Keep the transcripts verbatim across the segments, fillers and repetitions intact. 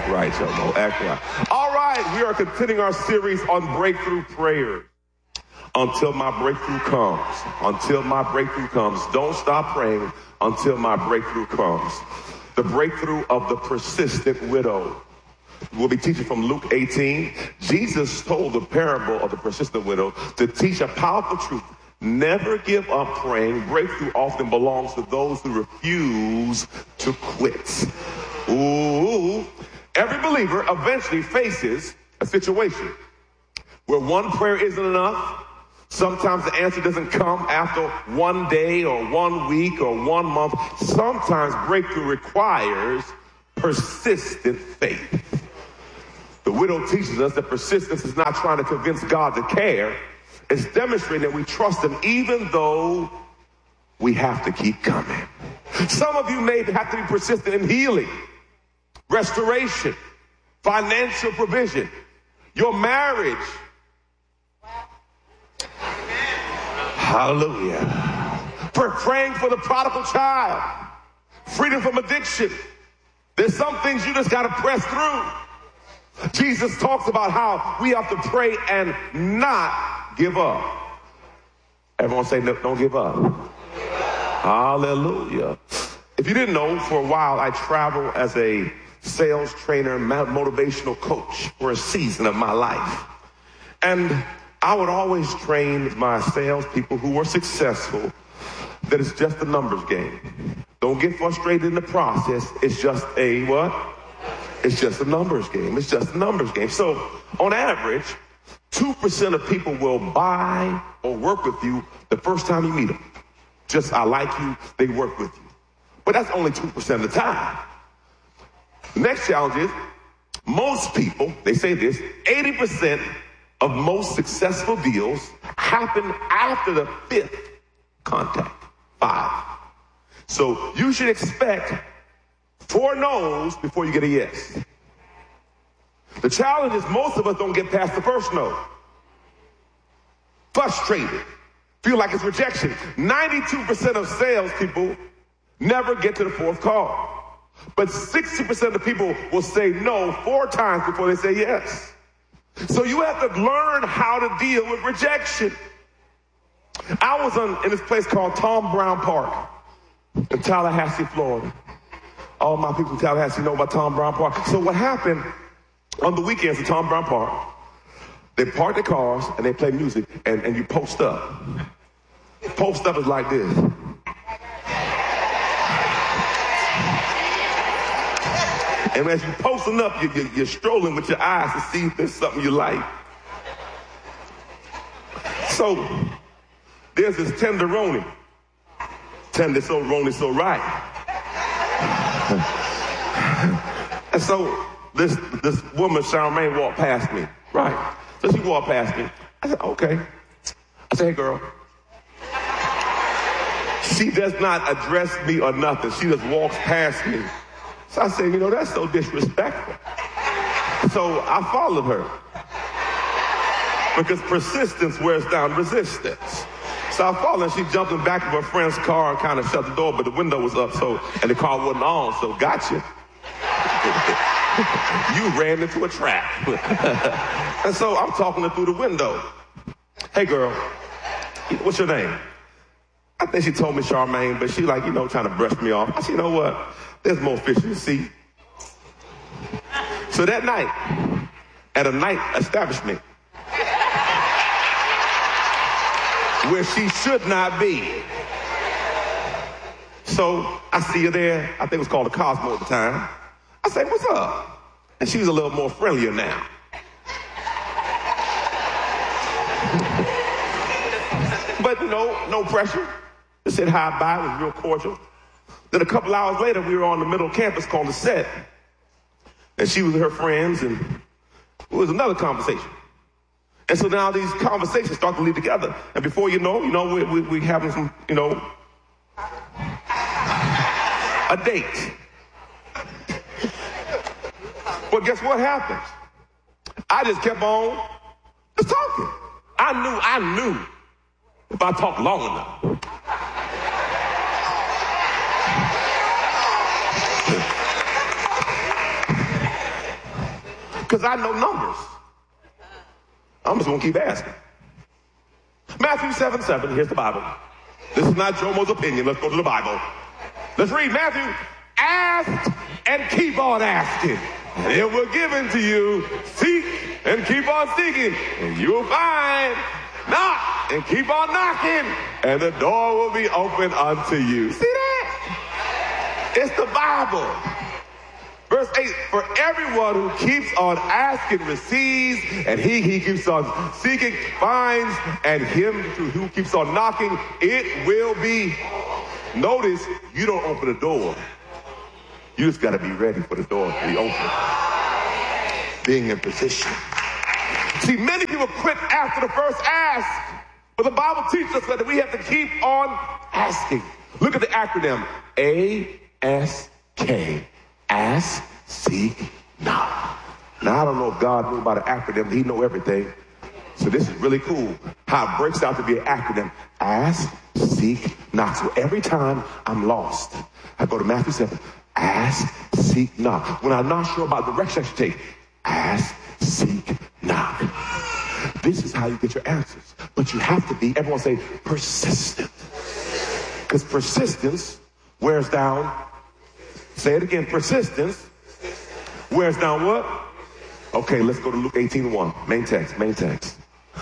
Act right, Jomo. Act right. All right, we are continuing our series on breakthrough prayers. Until my breakthrough comes. Until my breakthrough comes. Don't stop praying until my breakthrough comes. The breakthrough of the persistent widow. We'll be teaching from Luke eighteen. Jesus told the parable of the persistent widow to teach a powerful truth. Never give up praying. Breakthrough often belongs to those who refuse to quit. Ooh. Every believer eventually faces a situation where one prayer isn't enough. Sometimes the answer doesn't come after one day or one week or one month. Sometimes breakthrough requires persistent faith. The widow teaches us that persistence is not trying to convince God to care. It's demonstrating that we trust him even though we have to keep coming. Some of you may have to be persistent in healing, restoration, financial provision, your marriage. Hallelujah. For praying for the prodigal child, freedom from addiction. There's some things you just got to press through. Jesus talks about how we have to pray and not give up. Everyone say, no, don't give up. Hallelujah. If you didn't know, for a while I traveled as a sales trainer, motivational coach for a season of my life. And I would always train my salespeople who were successful that it's just a numbers game. Don't get frustrated in the process. It's just a what? It's just a numbers game. It's just a numbers game. So on average, two percent of people will buy or work with you the first time you meet them. Just, I like you, they work with you. But that's only two percent of the time. The next challenge is most people, they say this, eighty percent of most successful deals happen after the fifth contact, five. So you should expect four no's before you get a yes. The challenge is most of us don't get past the first no. Frustrated, feel like it's rejection. ninety-two percent of salespeople never get to the fourth call. But sixty percent of people will say no four times before they say yes. So you have to learn how to deal with rejection. I was on, in this place called Tom Brown Park in Tallahassee, Florida. All my people in Tallahassee know about Tom Brown Park. So what happened on the weekends at Tom Brown Park, they park their cars and they play music and, and you post up. Post up is like this. And as you're posting up, you're, you're, you're strolling with your eyes to see if there's something you like. So there's this tenderoni. Tender so roni so right. And so this this woman, Charmaine, walked past me. Right. So she walked past me. I said, okay. I said, hey, girl. She does not address me or nothing. She just walks past me. So I said, you know, that's so disrespectful. So I followed her. Because persistence wears down resistance. So I followed her. She jumped in the back of her friend's car and kind of shut the door, but the window was up, so and the car wasn't on, so gotcha. You ran into a trap. And so I'm talking her through the window. Hey, girl, what's your name? I think she told me Charmaine, but she like, you know, trying to brush me off. I said, you know what? There's more fish in the sea. So that night, at a night establishment, where she should not be. So I see her there. I think it was called the Cosmo at the time. I say, what's up? And she was a little more friendlier now. But no, no pressure. Just said hi, bye, it was real cordial. Then a couple hours later, we were on the middle campus called the Set. And she was with her friends, and it was another conversation. And so now these conversations start to lead together. And before you know, you know, we, we, we having some, you know, a date. But guess what happened? I just kept on just talking. I knew, I knew if I talked long enough. because I know numbers. I'm just going to keep asking. Matthew seven seven, here's the Bible. This is not Jomo's opinion. Let's go to the Bible. Let's read Matthew. Ask and keep on asking, and it will be given to you. Seek and keep on seeking, and you'll find. Knock and keep on knocking, and the door will be open unto you. See that? It's the Bible. Verse eight, for everyone who keeps on asking receives, and he he keeps on seeking finds, and him who keeps on knocking, it will be. Notice, you don't open the door. You just got to be ready for the door to be open. Being in position. See, many people quit after the first ask, but the Bible teaches us that we have to keep on asking. Look at the acronym, A S K. Ask, seek, knock. Now, I don't know if God knew about an acronym. He know everything. So this is really cool how it breaks out to be an acronym. Ask, seek, knock. So every time I'm lost, I go to Matthew seven. Ask, seek, knock. When I'm not sure about the direction I should take, ask, seek, knock. This is how you get your answers. But you have to be, everyone say, persistent. Because persistence wears down. Say it again. Persistence wears down what? Okay, let's go to Luke eighteen one. Main text, main text.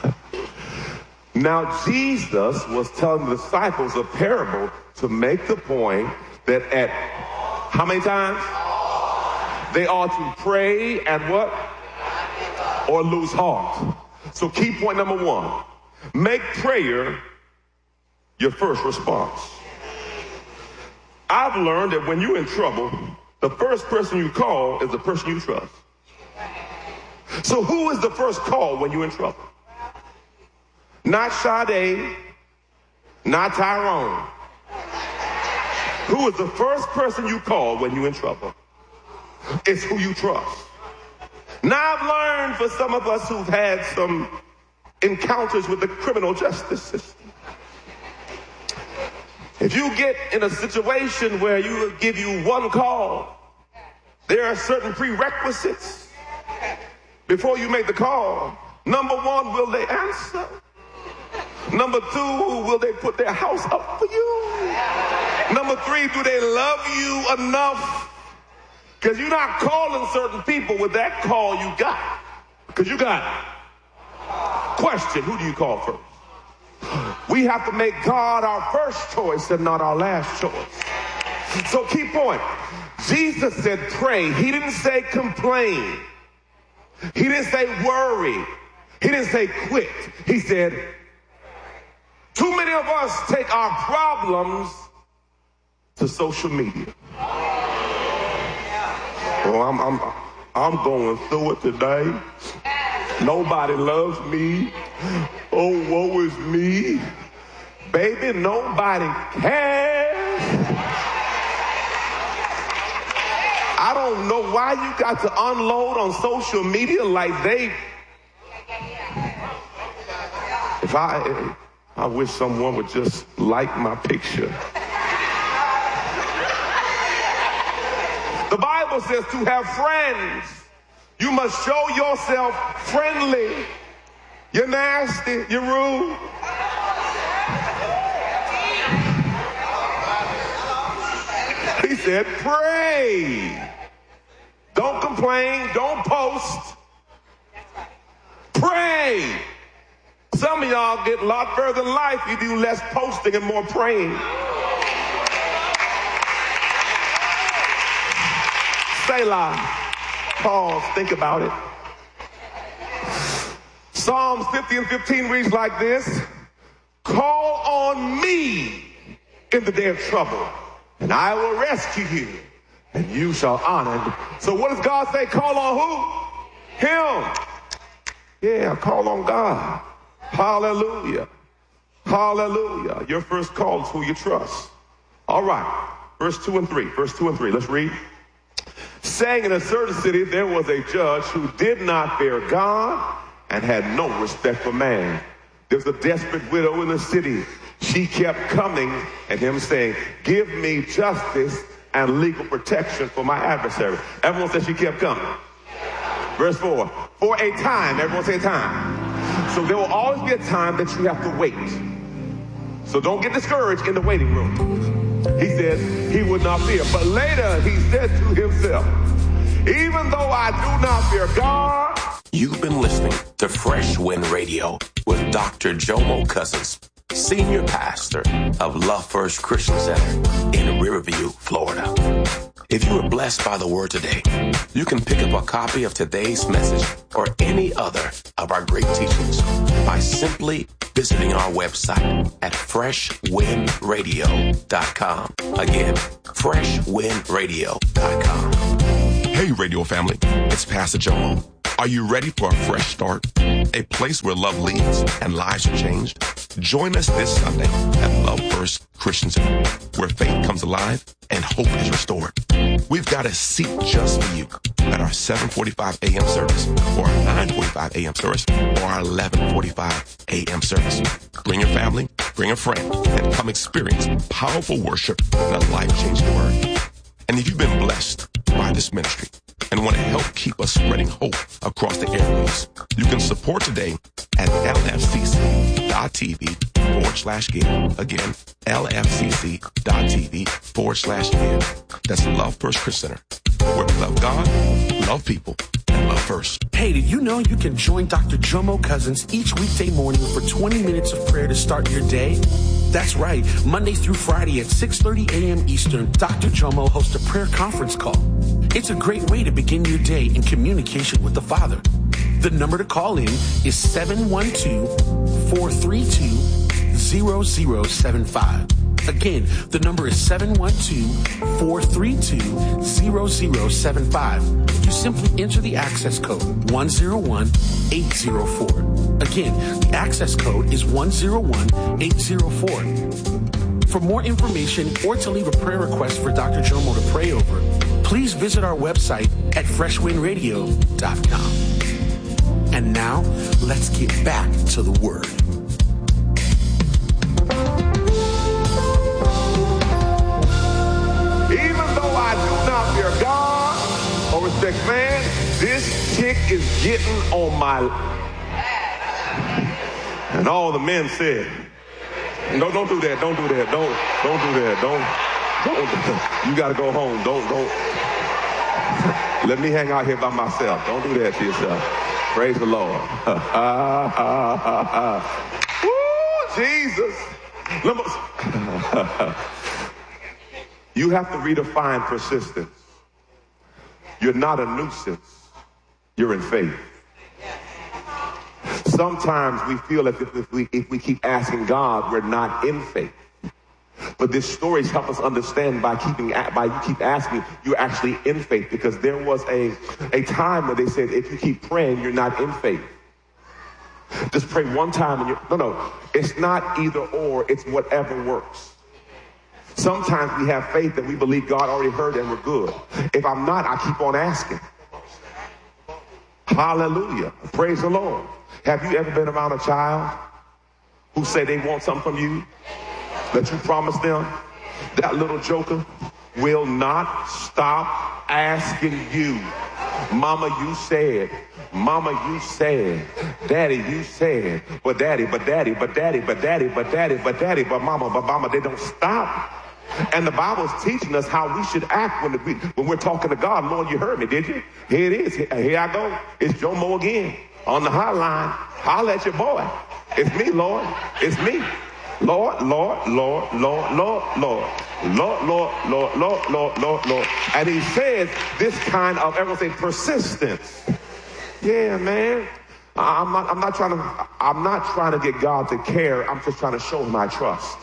Now, Jesus was telling the disciples a parable to make the point that at how many times? They ought to pray and what? Or lose heart. So key point number one, make prayer your first response. I've learned that when you're in trouble, the first person you call is the person you trust. So who is the first call when you're in trouble? Not Sade, not Tyrone. Who is the first person you call when you're in trouble? It's who you trust. Now I've learned for some of us who've had some encounters with the criminal justice system. If you get in a situation where you will give you one call, there are certain prerequisites before you make the call. Number one, will they answer? Number two, will they put their house up for you? Number three, do they love you enough? Because you're not calling certain people with that call you got. Because you got question, who do you call first? We have to make God our first choice and not our last choice. So key point, Jesus said pray. He didn't say complain. He didn't say worry. He didn't say quit. He said, too many of us take our problems to social media. Oh, I'm, I'm, I'm going through it today. Nobody loves me. Oh, woe is me. Baby, nobody cares. I don't know why you got to unload on social media like they... If I... I wish someone would just like my picture. The Bible says to have friends, you must show yourself friendly. You're nasty, you're rude. He said, pray. Don't complain, don't post. Pray. Some of y'all get a lot further in life. You do less posting and more praying. Selah. Pause. Think about it. Psalms fifty and fifteen reads like this. Call on me in the day of trouble, and I will rescue you, and you shall honor. So what does God say? Call on who? Him. Yeah, call on God. Hallelujah. Hallelujah. Your first call is who you trust. All right. Verse two and three. Verse two and three. Let's read. Saying in a certain city there was a judge who did not fear God and had no respect for man. There was a desperate widow in the city. She kept coming and him saying, give me justice and legal protection for my adversary. Everyone said she kept coming. Verse four, for a time, everyone say time. So there will always be a time that you have to wait. So don't get discouraged in the waiting room. He says he would not fear. But later he said to himself, even though I do not fear God. You've been listening to Fresh Wind Radio with Doctor Jomo Cousins, Senior Pastor of Love First Christian Center in Riverview, Florida. If you were blessed by the word today, you can pick up a copy of today's message or any other of our great teachings by simply visiting our website at fresh wind radio dot com. Again, fresh wind radio dot com. Hey, radio family, it's Pastor Jomo. Are you ready for a fresh start? A place where love leads and lives are changed? Join us this Sunday at Love First Christian Center, where faith comes alive and hope is restored. We've got a seat just for you at our seven forty-five a.m. service, or our nine forty-five a.m. service, or our eleven forty-five a.m. service. Bring your family, bring a friend, and come experience powerful worship and a life-changing word. And if you've been blessed by this ministry and want to help keep us spreading hope across the airwaves, you can support today at lfcc.tv forward slash give. Again, lfcc.tv forward slash give. That's Love First Christian Center, where we love God, love people, and love first. Hey, did you know you can join Doctor Jomo Cousins each weekday morning for twenty minutes of prayer to start your day? That's right. Monday through Friday at six thirty a.m. Eastern, Doctor Jomo hosts a prayer conference call. It's a great way to begin your day in communication with the Father. The number to call in is seven one two, four three two, zero zero seven five. Again, the number is seven one two, four three two, zero zero seven five. You simply enter the access code one zero one eight zero four. Again, the access code is one zero one eight zero four. For more information or to leave a prayer request for Doctor Jomo to pray over, please visit our website at fresh wind radio dot com. And now, let's get back to the Word. Even though I do not fear God or respect man, this chick is getting on my... And all the men said, no, don't do that, don't do that, don't, don't do that, don't, don't, you gotta go home, don't, don't. Let me hang out here by myself. Don't do that to yourself. Praise the Lord. Woo, Jesus. You have to redefine persistence. You're not a nuisance. You're in faith. Sometimes we feel as if, if we if we keep asking God, we're not in faith. But these stories help us understand by keeping by you keep asking, you're actually in faith, because there was a a time where they said if you keep praying, you're not in faith. Just pray one time and you're no no. It's not either or. It's whatever works. Sometimes we have faith that we believe God already heard and we're good. If I'm not, I keep on asking. Hallelujah. Praise the Lord. Have you ever been around a child who say they want something from you that you promised them? That little joker will not stop asking you. Mama, you said. Mama, you said. Daddy, you said. But daddy, but daddy, but daddy, but daddy, but daddy, but daddy, but mama, but mama, they don't stop. And the Bible is teaching us how we should act when, we, when we're talking to God. Lord, you heard me, did you? Here it is. Here I go. It's Jomo again on the hotline. Holla at your boy. It's me, Lord. It's me. Lord, Lord, Lord, Lord, Lord, Lord, Lord, Lord, Lord, Lord, Lord, Lord, Lord. And he says this kind of, everyone say, persistence. Yeah, man. I'm not, I'm not trying to, I'm not trying to get God to care. I'm just trying to show him my trust.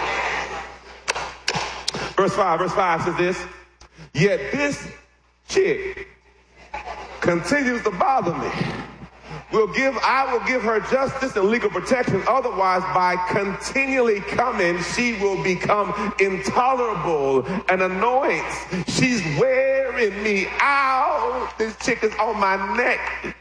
Verse five, verse five says this, yet this chick continues to bother me. We'll give, I will give her justice and legal protection. Otherwise, by continually coming, she will become intolerable and annoying. She's wearing me out. This chick is on my neck.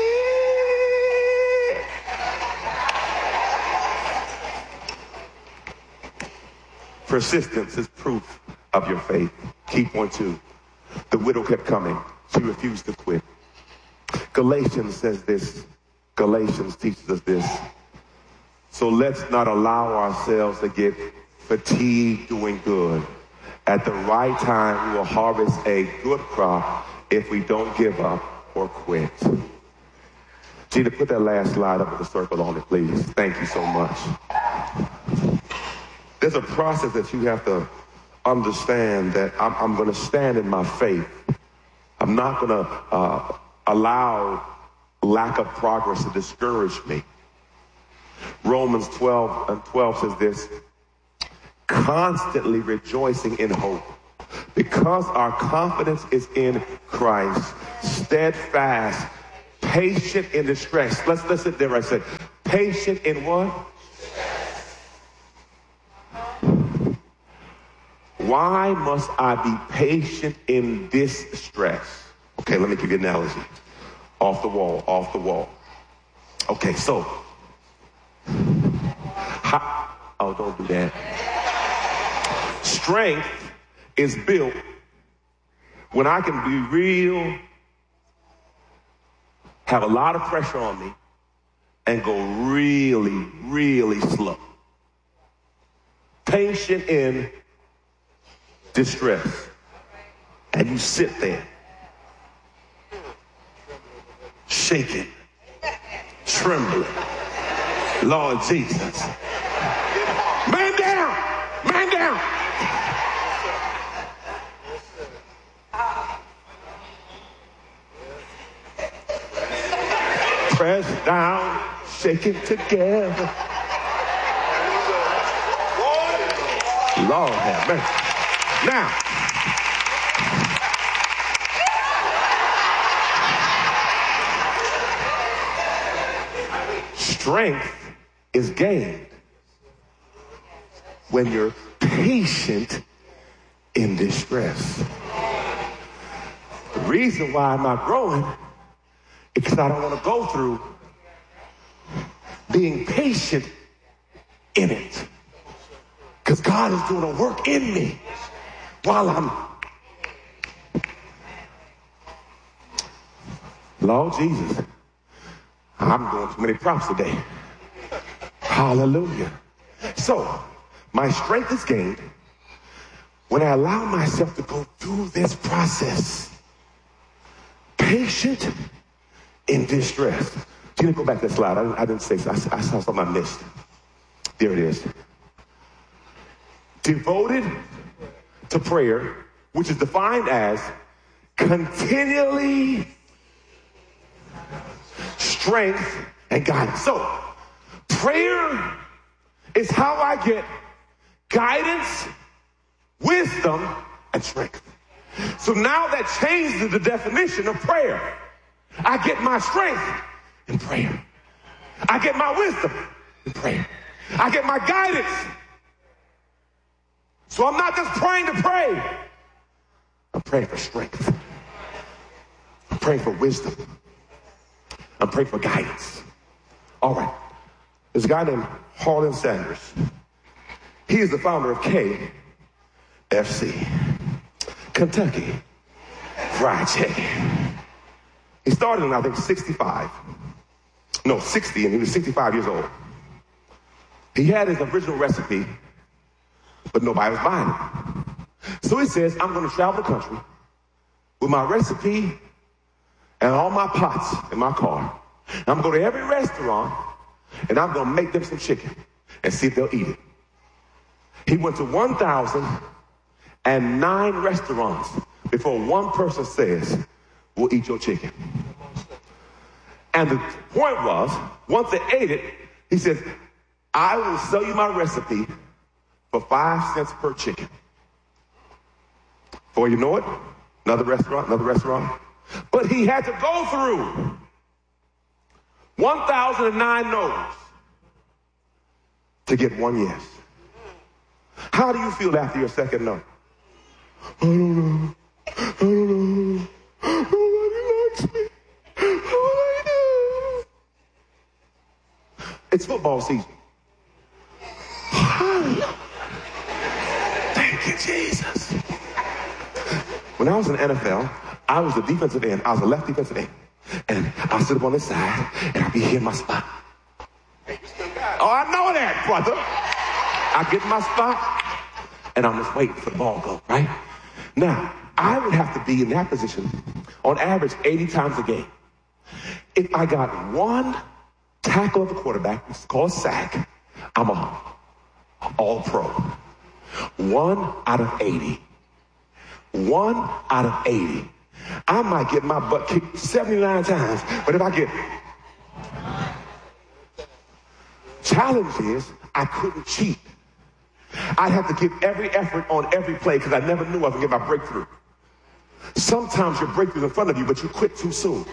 Persistence is proof of your faith. Key point two. The widow kept coming. She refused to quit. Galatians says this. Galatians teaches us this. So let's not allow ourselves to get fatigued doing good. At the right time, we will harvest a good crop if we don't give up or quit. Gina, put that last slide up with the circle on it, please. Thank you so much. There's a process that you have to understand that I'm, I'm going to stand in my faith. I'm not going to uh, allow lack of progress to discourage me. Romans twelve and twelve says this, constantly rejoicing in hope, because our confidence is in Christ, steadfast, patient in distress. Let's listen there. I said, patient in what? Why must I be patient in this stress? Okay, let me give you an analogy. Off the wall, off the wall. Okay, so, how, oh, don't do that. Strength is built when I can be real, have a lot of pressure on me, and go really, really slow. Patient in distress. And you sit there, shaking, trembling. Lord Jesus. Man down! Man down! Press down, shaking together. Lord have mercy. Now, strength is gained when you're patient in distress. The reason why I'm not growing is because I don't want to go through being patient in it. Because God is doing a work in me while I'm... Lord Jesus, I'm doing too many props today. Hallelujah. So, my strength is gained when I allow myself to go through this process. Patient in distress. Gina, go back to that slide. I, I didn't say so. I, I saw something I missed. There it is. Devoted to prayer, which is defined as continually strength and guidance. So, prayer is how I get guidance, wisdom, and strength. So now that changes the definition of prayer. I get my strength in prayer. I get my wisdom in prayer. I get my guidance. So I'm not just praying to pray. I'm praying for strength. I'm praying for wisdom. I'm praying for guidance. All right. There's a guy named Harlan Sanders. He is the founder of K F C, Kentucky Fried Chicken. He started in, I think, sixty-five. No, sixty, and he was sixty-five years old. He had his original recipe, but nobody was buying it. So he says, I'm going to travel the country with my recipe and all my pots in my car. And I'm going to go to every restaurant, and I'm going to make them some chicken and see if they'll eat it. He went to one thousand nine restaurants before one person says, we'll eat your chicken. And the point was, once they ate it, he says, I will sell you my recipe for five cents per chicken. Before you know it, another restaurant, another restaurant. But he had to go through one thousand nine no's to get one yes. How do you feel after your second no? I don't know. I don't know. Nobody likes me. What do I do? It's football season. Thank you, Jesus. When I was in the N F L, I was the defensive end. I was a left defensive end. And I'll sit up on this side, and I'll be here in my spot. Oh, I know that, brother. I get in my spot, and I'm just waiting for the ball to go, right? Now, I would have to be in that position on average eighty times a game. If I got one tackle of the quarterback, it's called a sack, I'm a all-pro. One out of eighty. One out of eighty. I might get my butt kicked seventy-nine times, but if I get... Challenge is, I couldn't cheat. I'd have to give every effort on every play because I never knew I was going to get my breakthrough. Sometimes your breakthrough's in front of you, but you quit too soon.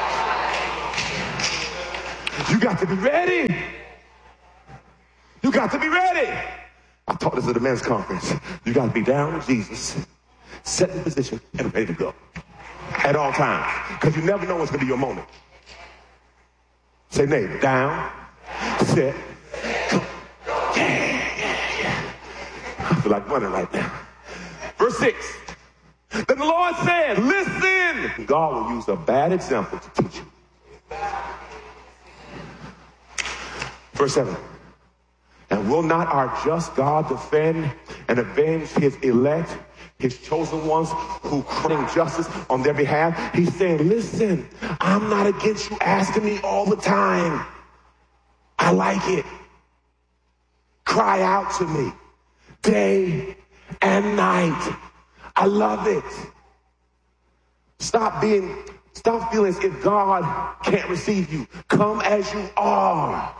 You got to be ready. You got to be ready. I taught this at the men's conference. You got to be down with Jesus, set in position, and ready to go at all times, because you never know what's going to be your moment. Say, neighbor, down, set, go. Yeah, yeah, yeah. I feel like running right now. Verse six. Then the Lord said, listen. God will use a bad example to teach you. Verse seven. And will not our just God defend and avenge his elect, his chosen ones who cry justice on their behalf? He's saying, listen, I'm not against you asking me all the time. I like it. Cry out to me day and night. I love it. Stop being, stop feeling as if God can't receive you. Come as you are.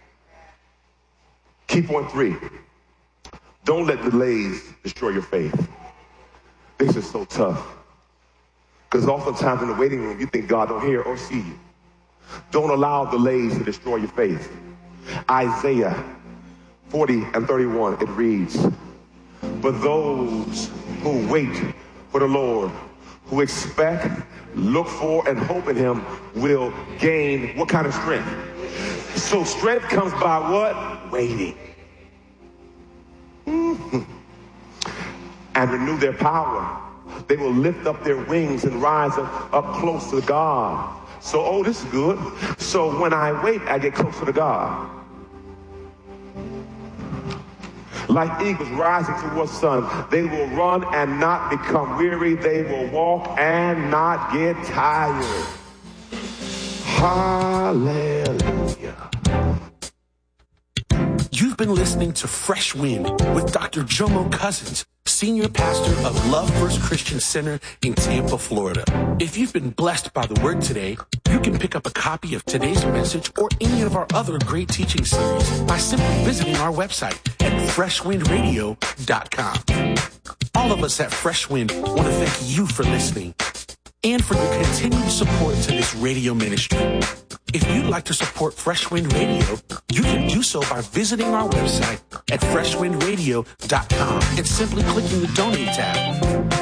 Key point three. Don't let delays destroy your faith. This is so tough. Because oftentimes in the waiting room, you think God don't hear or see you. Don't allow delays to destroy your faith. Isaiah forty and thirty-one, it reads, but those who wait for the Lord, who expect, look for, and hope in him will gain what kind of strength? So strength comes by what? Waiting. Mm-hmm. And renew their power. They will lift up their wings and rise up, up close to God. So, oh, this is good. So when I wait, I get closer to God. Like eagles rising towards the sun, they will run and not become weary. They will walk and not get tired. Hallelujah. You've been listening to Fresh Wind with Doctor Jomo Cousins, Senior Pastor of Love First Christian Center in Tampa, Florida. If you've been blessed by the word today, you can pick up a copy of today's message or any of our other great teaching series by simply visiting our website at fresh wind radio dot com. All of us at Fresh Wind want to thank you for listening and for your continued support to this radio ministry. If you'd like to support Fresh Wind Radio, you can do so by visiting our website at fresh wind radio dot com and simply clicking the Donate tab.